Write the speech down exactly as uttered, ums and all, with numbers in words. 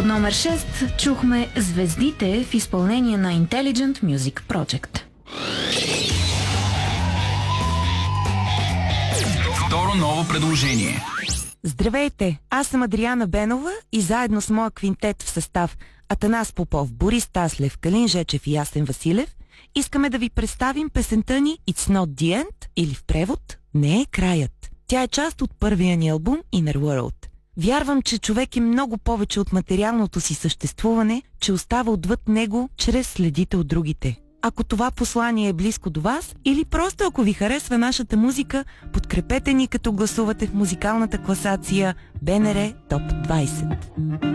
Под номер шест чухме Звездите в изпълнение на Intelligent Music Project. Второ ново предложение. Здравейте, аз съм Адриана Бенова и заедно с моя квинтет в състав Атанас Попов, Борис Таслев, Калин Жечев и Ясен Василев искаме да ви представим песента ни It's Not The End, или в превод Не е краят. Тя е част от първия ни албум Inner World. Вярвам, че човек е много повече от материалното си съществуване, че остава отвъд него чрез следите от другите. Ако това послание е близко до вас или просто ако ви харесва нашата музика, подкрепете ни като гласувате в музикалната класация БНР Топ двайсет.